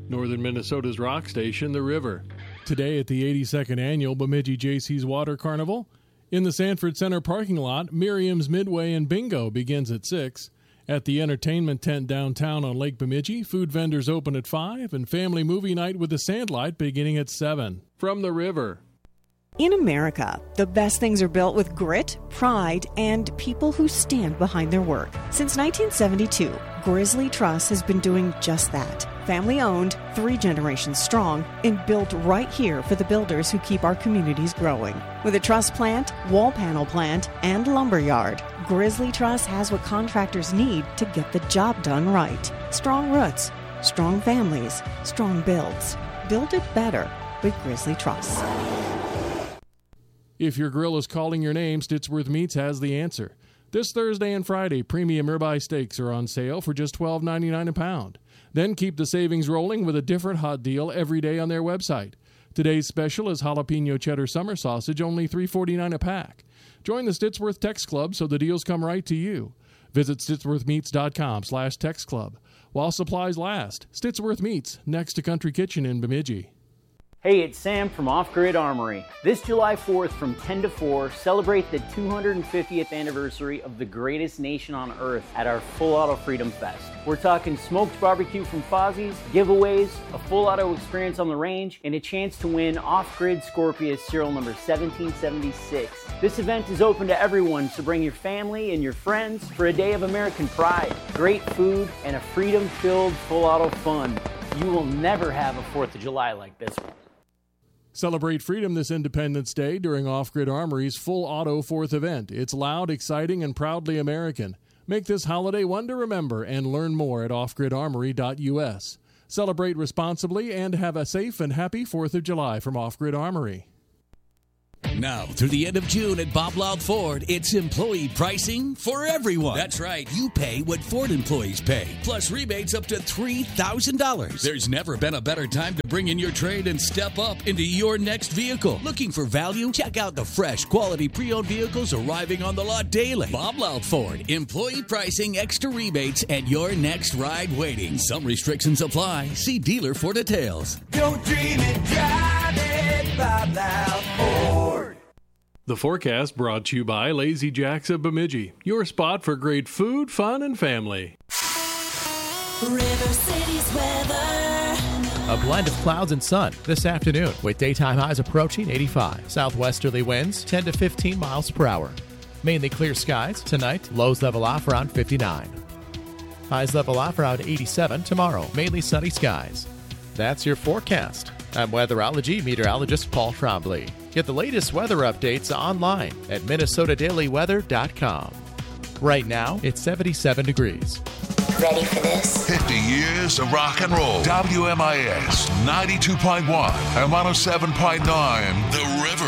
Northern Minnesota's rock station, The River. Today at the 82nd Annual Bemidji Jaycees Water Carnival. In the Sanford Center parking lot, Miriam's Midway and Bingo begins at 6. At the entertainment tent downtown on Lake Bemidji, food vendors open at 5, and family movie night with the Sandlight beginning at 7. From The River. In America, the best things are built with grit, pride, and people who stand behind their work. Since 1972, Grizzly Truss has been doing just that. Family-owned, 3 generations strong, and built right here for the builders who keep our communities growing. With a truss plant, wall panel plant, and lumber yard, Grizzly Truss has what contractors need to get the job done right. Strong roots, strong families, strong builds. Build it better with Grizzly Truss. If your grill is calling your name, Stittsworth Meats has the answer. This Thursday and Friday, premium ribeye steaks are on sale for just $12.99 a pound. Then keep the savings rolling with a different hot deal every day on their website. Today's special is jalapeno cheddar summer sausage, only $3.49 a pack. Join the Stittsworth Text Club so the deals come right to you. Visit stittsworthmeats.com/Text Club. While supplies last, Stittsworth Meats, next to Country Kitchen in Bemidji. Hey, it's Sam from Off Grid Armory. This July 4th from 10 to 4, celebrate the 250th anniversary of the greatest nation on earth at our Full Auto Freedom Fest. We're talking smoked barbecue from Fozzie's, giveaways, a full auto experience on the range, and a chance to win Off-Grid Scorpius serial number 1776. This event is open to everyone, so bring your family and your friends for a day of American pride, great food, and a freedom-filled full auto fun. You will never have a 4th of July like this one. Celebrate freedom this Independence Day during Off-Grid Armory's Full Auto 4th event. It's loud, exciting, and proudly American. Make this holiday one to remember and learn more at offgridarmory.us. Celebrate responsibly and have a safe and happy 4th of July from Off-Grid Armory. Now, through the end of June at Bob Loud Ford, it's employee pricing for everyone. That's right. You pay what Ford employees pay, plus rebates up to $3,000. There's never been a better time to bring in your trade and step up into your next vehicle. Looking for value? Check out the fresh, quality pre-owned vehicles arriving on the lot daily. Bob Loud Ford, employee pricing, extra rebates, and your next ride waiting. Some restrictions apply. See dealer for details. Don't dream it, drive it, Bob Loud Ford. The forecast brought to you by Lazy Jacks of Bemidji, your spot for great food, fun, and family. River City's weather. A blend of clouds and sun this afternoon with daytime highs approaching 85. Southwesterly winds 10 to 15 miles per hour. Mainly clear skies tonight. Lows level off around 59. Highs level off around 87 tomorrow. Mainly sunny skies. That's your forecast. I'm weatherology meteorologist Paul Trombley. Get the latest weather updates online at minnesotadailyweather.com. Right now, it's 77 degrees. Ready for this? 50 years of rock and roll. WMIS 92.1 and 107.9. The River.